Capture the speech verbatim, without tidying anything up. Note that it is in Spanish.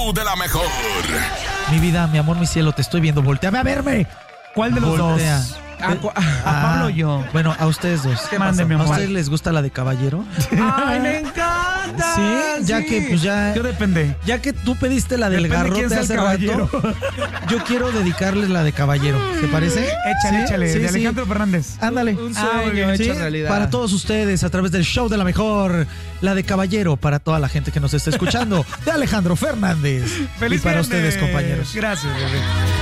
de la mejor. Mi vida, mi amor, mi cielo, te estoy viendo. Volteame a verme. ¿Cuál de los Voltea. dos? ¿A, a Pablo o yo? Bueno, a ustedes dos. ¿Qué mande, mi amor? ¿A ustedes les gusta la de caballero? ¡Ay, me encanta! Sí, ya sí. que pues ya... Yo depende. Ya que tú pediste la del Depende quién garrote sea el hace caballero. rato, yo quiero dedicarles la de caballero. ¿Te parece? Échale, ¿Sí? échale. Sí, de sí. Alejandro Fernández. Ándale. Un Ah, muy sueño bien. hecho Sí, realidad. para todos ustedes, a través del show de la mejor, la de caballero, para toda la gente que nos está escuchando, de Alejandro Fernández. ¡Feliz y para viernes! ustedes, compañeros. Gracias, bebé.